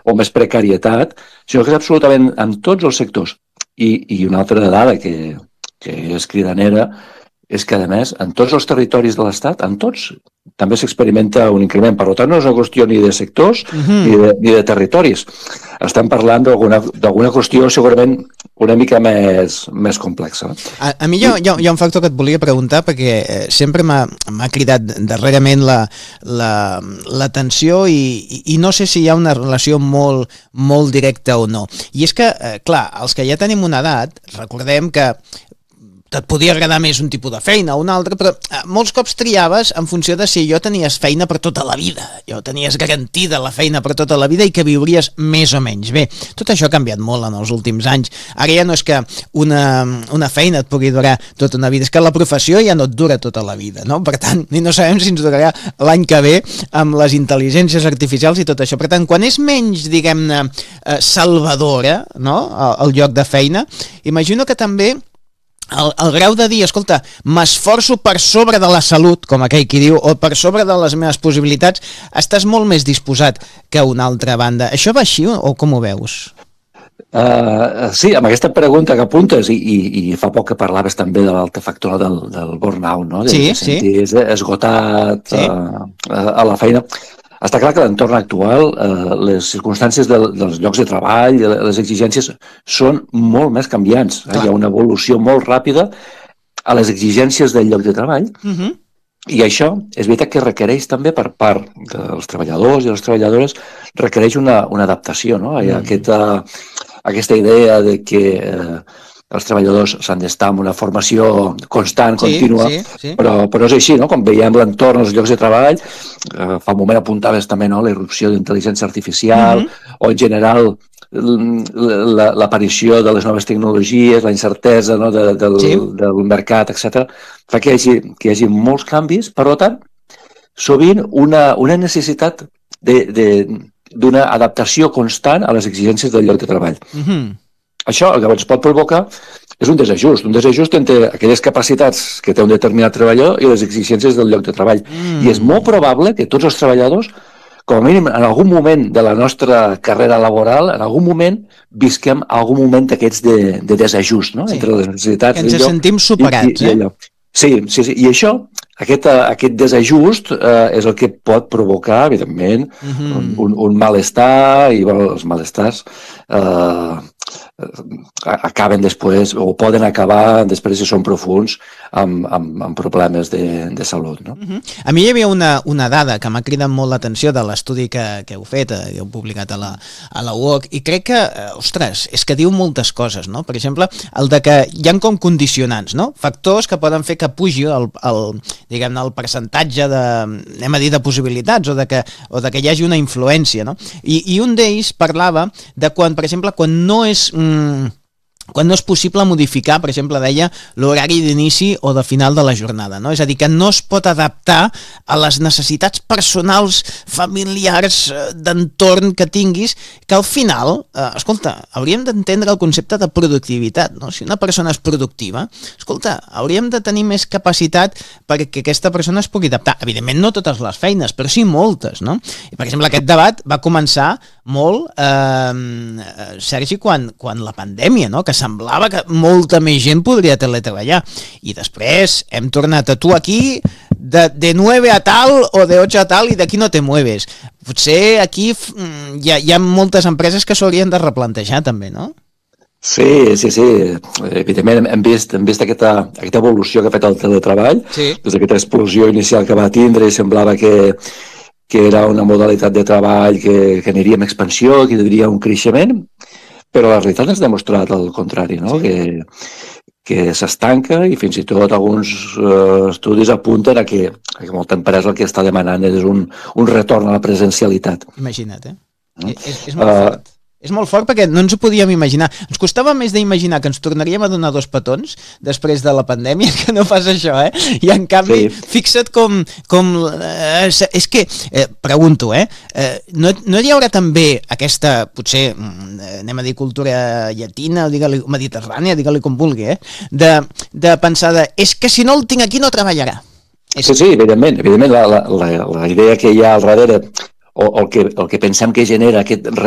o més precarietat, sinó que és absolutament en tots els sectors. I una altra dada que és cridanera és que, a més, en tots els territoris de l'Estat, en tots, també s'experimenta un increment. Per tant, no és una qüestió ni de sectors ni de territoris. Estem parlant d'alguna qüestió segurament una mica més complexa. A mi hi ha un factor que et volia preguntar, perquè sempre m'ha cridat darrerament l'atenció i no sé si hi ha una relació molt directa o no. I és que, clar, els que ja tenim una edat, recordem que et podia agradar més un tipus de feina o un altre, però molts cops triaves en funció de si allò tenies feina per tota la vida, allò tenies garantida la feina per tota la vida i que viuries més o menys bé. Tot això ha canviat molt en els últims anys. Ara ja no és que una feina et pugui durar tota una vida, és que la professió ja no et dura tota la vida, no? Per tant, ni no sabem si ens durarà l'any que ve amb les intel·ligències artificials i tot això. Per tant, quan és menys, diguem-ne, salvadora, no?, el lloc de feina, imagino que també el grau de dir, escolta, m'esforço per sobre de la salut, com aquell qui diu, o per sobre de les meves possibilitats, estàs molt més disposat que una altra banda. Això va així o com ho veus? Sí, amb aquesta pregunta que apuntes, i fa poc que parlaves també de l'alta factor del burnout, no? De sentir esgotat a la feina. Està clar que l'entorn actual, les circumstàncies dels llocs de treball, les exigències són molt més canviants. Hi ha una evolució molt ràpida a les exigències del lloc de treball i això és veritat que requereix també per part dels treballadors i les treballadores, requereix una adaptació, no? Hi ha aquesta idea de que els treballadors s'han d'estar en una formació constant, contínua, però és així, no? Com veiem l'entorn als llocs de treball, fa un moment apuntaves també, no?, la irrupció d'intel·ligència artificial o en general l'aparició de les noves tecnologies, la incertesa, no?, del mercat, etc. Fa que hi hagi molts canvis, per tant, sovint una necessitat d'una adaptació constant a les exigències del lloc de treball. Això el que ens pot provocar és un desajust entre aquelles capacitats que té un determinat treballador i les exigències del lloc de treball. I és molt probable que tots els treballadors, com a mínim en algun moment de la nostra carrera laboral, en algun moment visquem algun moment d'aquests de desajust, no?, entre les necessitats... Que ens sentim superats, Sí, i això, aquest desajust és el que pot provocar, evidentment, un malestar, i els malestars acaben després, o poden acabar després, si són profuns, amb problemes de salut, no? A mi hi havia una dada que m'ha cridat molt l'atenció de l'estudi que heu fet, que heu publicat a la UOC, i crec que, ostres, és que diu moltes coses, no? Per exemple, el de que hi ha com condicionants, no? Factors que poden fer que pugi diguem-ne, el percentatge de possibilitats, o de que hi hagi una influència, no? I un d'ells parlava de quan, per exemple, quan no és possible modificar, per exemple, deia, l'horari d'inici o de final de la jornada, no? És a dir, que no es pot adaptar a les necessitats personals, familiars, d'entorn que tinguis, que al final, escolta, hauríem d'entendre el concepte de productivitat, no? Si una persona és productiva, escolta, hauríem de tenir més capacitat perquè aquesta persona es pugui adaptar. Evidentment, no totes les feines, però sí moltes, no? I, per exemple, aquest debat va començar molt, Sergi, quan la pandèmia, no?, que semblava que molta més gent podria teletreballar. I després hem tornat a tu aquí, de 9 a tal o de 8 a tal, i d'aquí no te mueves. Potser aquí hi ha moltes empreses que s'haurien de replantejar també, no? Sí. Evidentment hem vist aquesta evolució que ha fet el teletreball, des d'aquesta explosió inicial que va tindre i semblava que era una modalitat de treball que aniria en expansió, que tindria un creixement, però la realitat ens ha demostrat el contrari, no? Que s'estanca, i fins i tot alguns estudis apunten a que molta empresa el que està demanant és un retorn a la presencialitat. Imagina't, és molt fort. És molt fort perquè no ens ho podíem imaginar. Ens costava més d'imaginar que ens tornaríem a donar 2 petons després de la pandèmia que no pas això, I en canvi, fixa't com és que, pregunto, no hi haurà també aquesta, potser, anem a dir cultura llatina, digue-li mediterrània, digue-li com vulgui, de pensar és que si no el tinc aquí no treballarà. Sí, evidentment, la idea que hi ha al darrere, o el que pensem que genera aquest